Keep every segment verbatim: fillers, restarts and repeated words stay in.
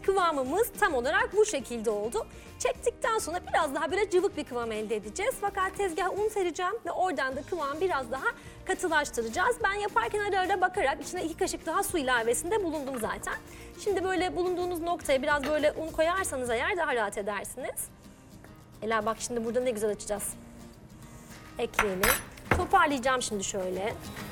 kıvamımız tam olarak bu şekilde oldu. Çektikten sonra biraz daha böyle cıvık bir kıvam elde edeceğiz. Fakat tezgaha un sereceğim ve oradan da kıvamı biraz daha katılaştıracağız. Ben yaparken ara ara bakarak içine iki kaşık daha su ilavesinde bulundum zaten. Şimdi böyle bulunduğunuz noktaya biraz böyle un koyarsanız eğer daha rahat edersiniz. Ela bak şimdi burada ne güzel açacağız. Ekleyelim. Toparlayacağım şimdi şöyle.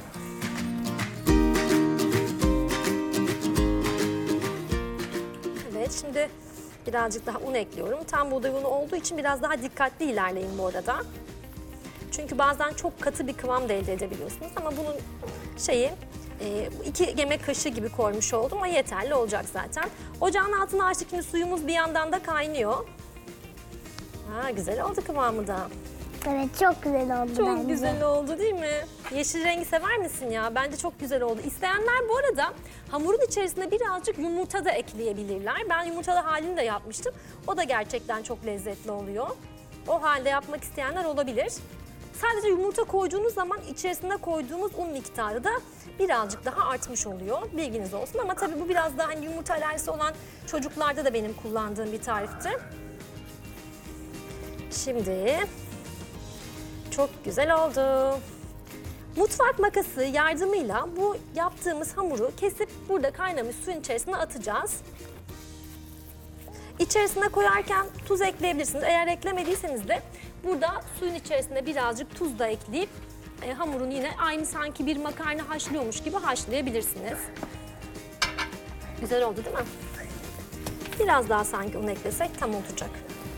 Evet, şimdi birazcık daha un ekliyorum. Tam buğday unu olduğu için biraz daha dikkatli ilerleyin bu arada. Çünkü bazen çok katı bir kıvam da elde edebiliyorsunuz ama bunun şeyi e, iki yemek kaşığı gibi koymuş oldum ama yeterli olacak zaten. Ocağın altına açtık, şimdi suyumuz bir yandan da kaynıyor. Ha, güzel oldu kıvamı da. Evet, çok güzel oldu Çok bence. güzel oldu değil mi? Yeşil rengi sever misin ya? Bence çok güzel oldu. İsteyenler bu arada hamurun içerisine birazcık yumurta da ekleyebilirler. Ben yumurtalı halini de yapmıştım. O da gerçekten çok lezzetli oluyor. O halde yapmak isteyenler olabilir. Sadece yumurta koyduğunuz zaman içerisine koyduğumuz un miktarı da birazcık daha artmış oluyor. Bilginiz olsun ama tabii bu biraz daha hani yumurta alerjisi olan çocuklarda da benim kullandığım bir tariftir. Şimdi çok güzel oldu. Mutfak makası yardımıyla bu yaptığımız hamuru kesip burada kaynamış suyun içerisine atacağız. İçerisine koyarken tuz ekleyebilirsiniz. Eğer eklemediyseniz de burada suyun içerisine birazcık tuz da ekleyip e, hamurun yine aynı sanki bir makarna haşlıyormuş gibi haşlayabilirsiniz. Güzel oldu değil mi? Biraz daha sanki un eklesek tam olacak.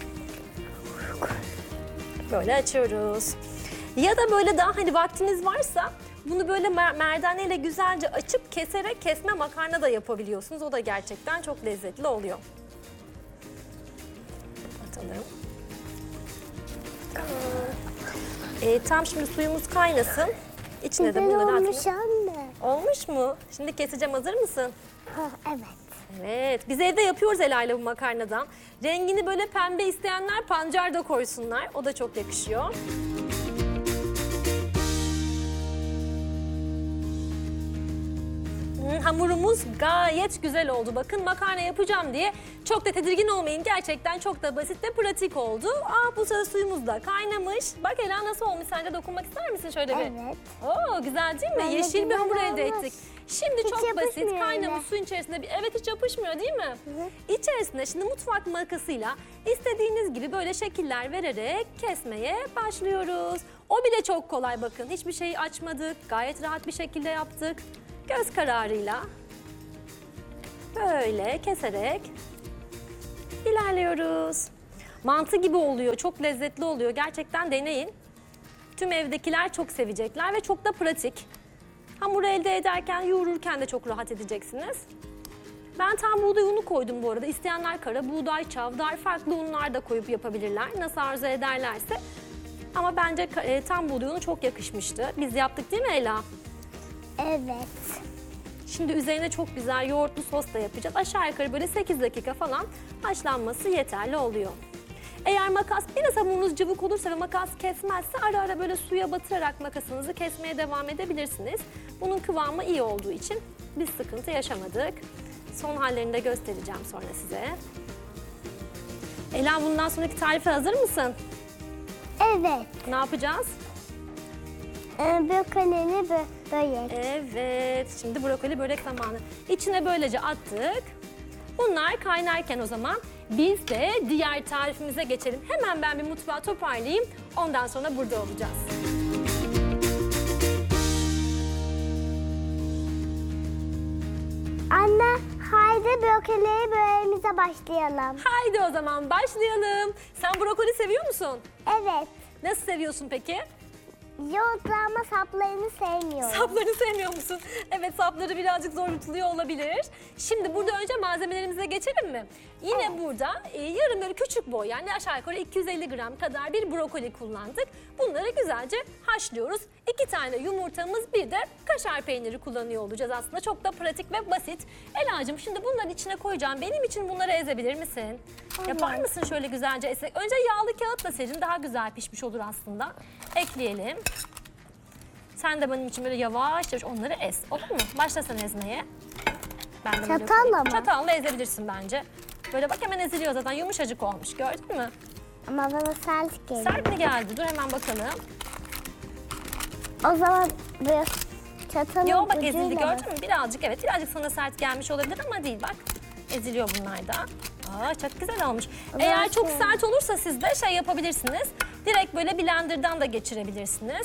Böyle açıyoruz. Ya da böyle daha hani vaktiniz varsa bunu böyle mer merdaneyle güzelce açıp keserek kesme makarna da yapabiliyorsunuz. O da gerçekten çok lezzetli oluyor. Atalım. Tamam. Ee, tam şimdi suyumuz kaynasın. İçine de Güzel bunları olmuş atayım. anne. Olmuş mu? Şimdi keseceğim, hazır mısın? Ha, evet. Evet, biz evde yapıyoruz Ela'yla bu makarnadan. Rengini böyle pembe isteyenler pancar da koysunlar. O da çok yakışıyor. Hmm, hamurumuz gayet güzel oldu. Bakın makarna yapacağım diye çok da tedirgin olmayın. Gerçekten çok da basit ve pratik oldu. Aa, bu sırada suyumuz da kaynamış. Bak Ela, nasıl olmuş? Sence dokunmak ister misin şöyle bir? Evet. Oo, güzel değil mi? Bence Yeşil bir hamur güzel elde olmuş. ettik. Şimdi Hiç çok basit yapışmıyor kaynamış öyle. suyun içerisinde bir, evet hiç yapışmıyor değil mi? Hı. İçerisine şimdi mutfak makasıyla istediğiniz gibi böyle şekiller vererek kesmeye başlıyoruz. O bile çok kolay, bakın. Hiçbir şeyi açmadık. Gayet rahat bir şekilde yaptık. Göz kararıyla böyle keserek ilerliyoruz. Mantı gibi oluyor. Çok lezzetli oluyor. Gerçekten deneyin. Tüm evdekiler çok sevecekler ve çok da pratik. Hamuru elde ederken, yoğururken de çok rahat edeceksiniz. Ben tam buğday unu koydum bu arada. İsteyenler kara buğday, çavdar, farklı unlar da koyup yapabilirler. Nasıl arzu ederlerse. Ama bence e, tam buğday unu çok yakışmıştı. Biz yaptık değil mi Ela? Evet. Şimdi üzerine çok güzel yoğurtlu sos da yapacağız. Aşağı yukarı böyle sekiz dakika falan haşlanması yeterli oluyor. Eğer makas biraz hamurunuz cıvık olursa ve makas kesmezse ara ara böyle suya batırarak makasınızı kesmeye devam edebilirsiniz. Bunun kıvamı iyi olduğu için biz sıkıntı yaşamadık. Son hallerini de göstereceğim sonra size. Ela, bundan sonraki tarife hazır mısın? Evet. Ne yapacağız? Ee, brokolini bö börek. Evet, şimdi brokoli börek zamanı. İçine böylece attık. Bunlar kaynarken o zaman biz de diğer tarifimize geçelim. Hemen ben bir mutfağı toparlayayım. Ondan sonra burada olacağız. Anne, haydi brokoli böreğimize başlayalım. Haydi o zaman başlayalım. Sen brokoli seviyor musun? Evet. Nasıl seviyorsun peki? Yoğurtlu ama saplarını sevmiyorum. Saplarını sevmiyor musun? Evet, sapları birazcık zor yutuluyor olabilir. Şimdi burada önce malzemelerimize geçelim mi? Yine Evet. burada e, yarım böyle küçük boy, yani aşağı yukarı iki yüz elli gram kadar bir brokoli kullandık. Bunları güzelce haşlıyoruz. İki tane yumurtamız, bir de kaşar peyniri kullanıyor olacağız aslında. Çok da pratik ve basit. Ela'cığım, şimdi bunların içine koyacağım. Benim için bunları ezebilir misin? Evet. Yapar mısın şöyle güzelce ezek? Önce yağlı kağıtla serin, daha güzel pişmiş olur aslında. Ekleyelim. Sen de benim için böyle yavaş yavaş onları ez. Olur mu? Başla sen ezmeye. Ben de böyle Çatalla koyayım. mı? Çatalla ezebilirsin bence. Böyle bak hemen eziliyor zaten, yumuşacık olmuş, gördün mü? Ama bana sert geliyor. Sert mi geldi? Dur hemen bakalım. O zaman bu çatalın Yo bak ucuyla ezildi, bak. gördün mü? Birazcık, evet birazcık sana sert gelmiş olabilir ama değil bak. Eziliyor bunlar da. Aa, çok güzel olmuş. O Eğer zaman çok şey- sert olursa siz de şey yapabilirsiniz. Direkt böyle blenderdan da geçirebilirsiniz.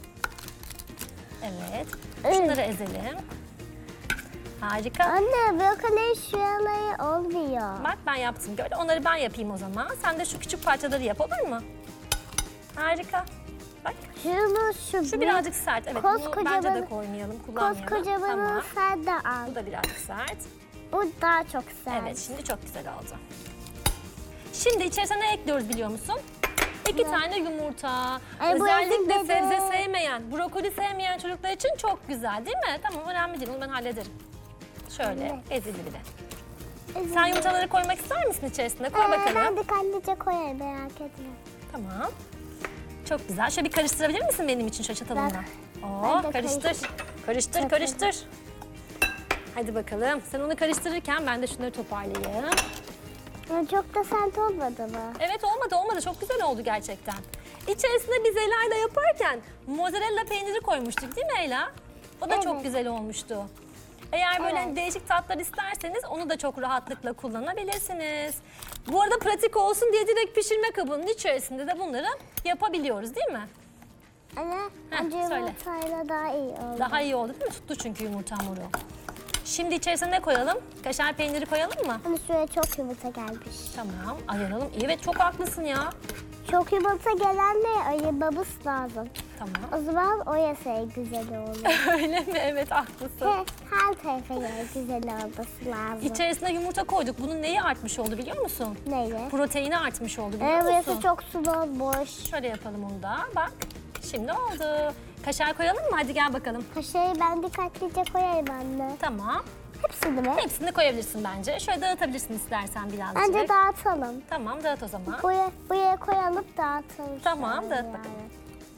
Evet. Şunları ezelim. Harika. Anne brokoli şuraları olmuyor. Bak ben yaptım, gördün. Onları ben yapayım o zaman. Sen de şu küçük parçaları yap, olur mu? Harika. Bak. Şunu şu, Şu birazcık sert. Evet, bunu Koskocaman- bence de koymayalım, kullanmayalım. koskocamanı Tamam. sen de al. Bu da birazcık sert. Bu daha çok sert. Evet, şimdi çok güzel oldu. Şimdi içerisine ne ekliyoruz biliyor musun? İki tane yumurta. Ay, bu Özellikle ezildi. sebze sevmeyen, brokoli sevmeyen çocuklar için çok güzel değil mi? Tamam, önemli değil, onu ben hallederim. Şöyle, Evet. ezildi bile. Ezildi. Sen yumurtaları koymak ister misin içerisine? Koy Ee, bakalım. Ben dikkatlice koyarım, merak etme. Tamam. Çok güzel. Şöyle bir karıştırabilir misin benim için şu çatalımla? Bak, Oo, ben de karıştır. karıştır. Karıştır, Çok karıştır. Hadi bakalım. Sen onu karıştırırken ben de şunları toparlayayım. Ya çok da sert olmadı mı? Evet, olmadı olmadı. Çok güzel oldu gerçekten. İçerisine biz Ela'yla yaparken mozzarella peyniri koymuştuk değil mi Ela? O da Evet. çok güzel olmuştu. Eğer böyle Evet. değişik tatlar isterseniz onu da çok rahatlıkla kullanabilirsiniz. Bu arada pratik olsun diye direkt pişirme kabının içerisinde de bunları yapabiliyoruz değil mi? Anne, Heh, önce söyle. yumurtayla daha iyi oldu. Daha iyi oldu değil mi? Tuttu çünkü yumurta hamuru. Şimdi içerisine ne koyalım? Kaşar peyniri koyalım mı? Hani şuraya çok yumurta gelmiş. Tamam, ayıralım. Evet, çok haklısın ya. Çok yumurta gelenle ayırmamız lazım. Tamam. O zaman o yasaya güzel olur. Öyle mi? Evet, haklısın. He, her tarafa göre güzel olması lazım. İçerisine yumurta koyduk. Bunun neyi artmış oldu biliyor musun? Neyi? Proteini artmış oldu biliyor Ee, musun? burası çok sulu olmuş. Şöyle yapalım onu da. Bak, şimdi oldu. Kaşar koyalım mı? Hadi gel bakalım. Kaşığı ben dikkatlice koyarım anne. Tamam. Hepsini mi? Hepsini koyabilirsin bence. Şöyle dağıtabilirsin istersen birazcık. Bence dağıtalım. Tamam, dağıt o zaman. Buraya, buraya koyalım dağıtalım. Tamam, şöyle dağıt yani. bakalım.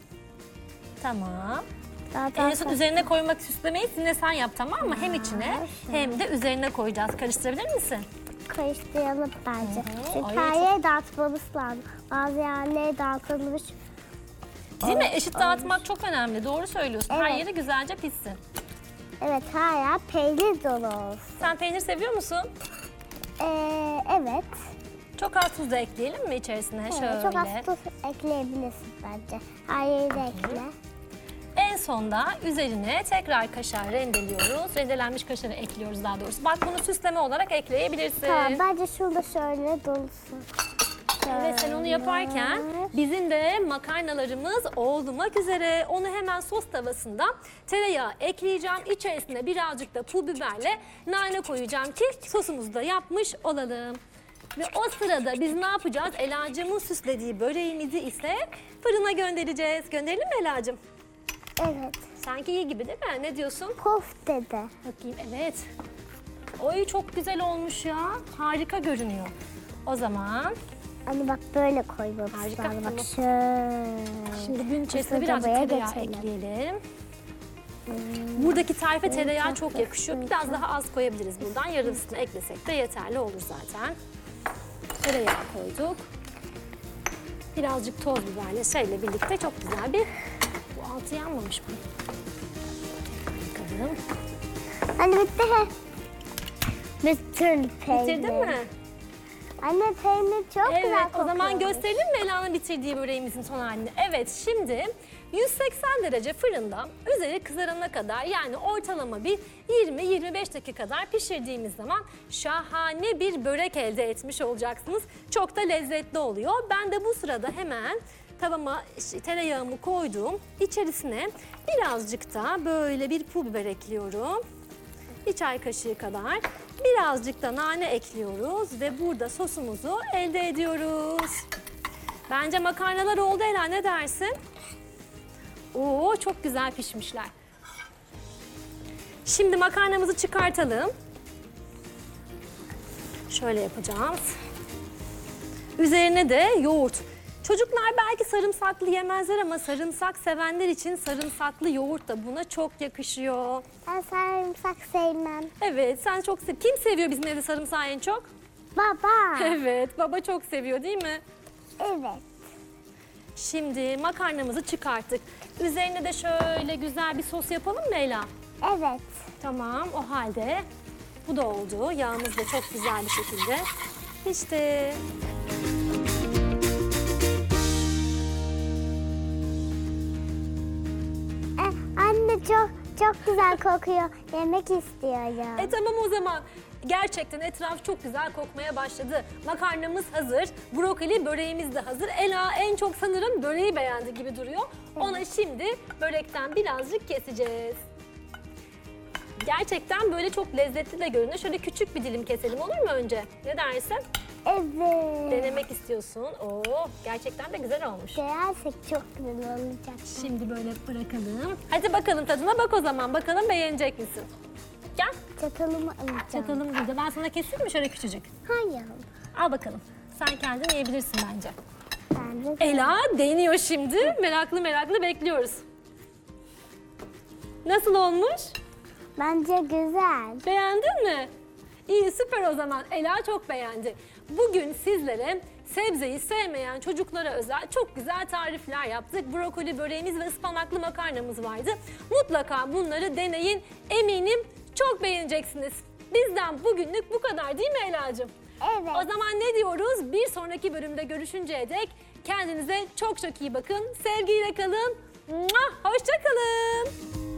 Tamam. Dağıtalım. En son üzerine koymak, süslemeyi yine sen yap, tamam mı? Hem içine hem de üzerine koyacağız. Karıştırabilir misin? Karıştıralım bence. Hı hı. Çünkü Ay, her çok- yere dağıtmamız lazım. Bazı yerlere dağıtılmış. Değil mi? Eşit dağıtmak çok önemli. Doğru söylüyorsun. Her Evet. yeri güzelce pişsin. Evet, her yer peynir dolu olsun. Sen peynir seviyor musun? Ee, evet. Çok az tuz da ekleyelim mi içerisine? Evet, Şöyle. çok az tuz ekleyebilirsin bence. Her yeri de ekle. En sonda üzerine tekrar kaşar rendeliyoruz. Rendelenmiş kaşarı ekliyoruz daha doğrusu. Bak, bunu süsleme olarak ekleyebilirsin. Tamam, bence şurada şöyle dolusun. Evet, sen onu yaparken bizim de makarnalarımız olmak üzere. Onu hemen sos tavasında tereyağı ekleyeceğim. İçerisine birazcık da pul biberle nane koyacağım ki sosumuzu da yapmış olalım. Ve o sırada biz ne yapacağız? Elacığımın süslediği böreğimizi ise fırına göndereceğiz. Gönderelim mi Elacığım? Evet. Sanki iyi gibi değil mi? Ne diyorsun? Köfte de. Bakayım, evet. Oy, çok güzel olmuş ya. Harika görünüyor. O zaman Hani bak böyle koymamız Harika, lazım. Bak tamam. şöyle. şimdi bunun içerisine Mısır birazcık tabaya tereyağı geçelim. ekleyelim. Buradaki tarife tereyağı çok yakışıyor. Biraz daha az koyabiliriz buradan. Yarısını eklesek de yeterli olur zaten. Tereyağı koyduk. Birazcık toz biberle şeyle birlikte çok güzel bir... Bu altı yanmamış mı? Bakalım. Hani bitti he. Bütün peynir. Bitirdin mi? Anne peynir çok güzel Evet, o kokuyor. zaman gösterelim mi Ela'nın bitirdiği böreğimizin son halini? Evet, şimdi yüz seksen derece fırında üzeri kızarana kadar, yani ortalama bir yirmi yirmi beş dakika kadar pişirdiğimiz zaman şahane bir börek elde etmiş olacaksınız. Çok da lezzetli oluyor. Ben de bu sırada hemen tavama işte tereyağımı koydum. İçerisine birazcık da böyle bir pul biber ekliyorum. Bir çay kaşığı kadar. Birazcık da nane ekliyoruz ve burada sosumuzu elde ediyoruz. Bence makarnalar oldu Ela, ne dersin? Oo, çok güzel pişmişler. Şimdi makarnamızı çıkartalım. Şöyle yapacağız. Üzerine de yoğurt. Çocuklar belki sarımsaklı yemezler ama sarımsak sevenler için sarımsaklı yoğurt da buna çok yakışıyor. Ben sarımsak sevmem. Evet, sen çok sev. Kim seviyor bizim evde sarımsağı en çok? Baba. Evet, baba çok seviyor değil mi? Evet. Şimdi makarnamızı çıkarttık. Üzerine de şöyle güzel bir sos yapalım mı Ela? Evet. Tamam, o halde bu da oldu. Yağımız da çok güzel bir şekilde pişti. E, anne çok çok güzel kokuyor. Yemek istiyorum. E tamam o zaman. Gerçekten etraf çok güzel kokmaya başladı. Makarnamız hazır, brokoli böreğimiz de hazır. Ela en çok sanırım böreği beğendi gibi duruyor. Ona şimdi börekten birazcık keseceğiz. Gerçekten böyle çok lezzetli de görünüyor. Şöyle küçük bir dilim keselim olur mu önce? Ne dersin? Evet. Denemek istiyorsun. Oo, gerçekten de güzel olmuş. Denersek çok güzel olacak. Şimdi böyle bırakalım. Hadi bakalım tadına bak o zaman. Bakalım beğenecek misin? Gel. Çatalımı alacağım. Çatalım burada. Ben sana keseyim mi şöyle küçücük? Hayır. Al bakalım. Sen kendin yiyebilirsin bence. Ben de Ela deniyor şimdi. Meraklı meraklı bekliyoruz. Nasıl olmuş? Bence güzel. Beğendin mi? İyi süper o zaman. Ela çok beğendi. Bugün sizlere sebzeyi sevmeyen çocuklara özel çok güzel tarifler yaptık. Brokoli böreğimiz ve ıspanaklı makarnamız vardı. Mutlaka bunları deneyin. Eminim çok beğeneceksiniz. Bizden bugünlük bu kadar değil mi Ela'cığım? Evet. O zaman ne diyoruz? Bir sonraki bölümde görüşünceye dek kendinize çok çok iyi bakın. Sevgiyle kalın. Hoşça kalın.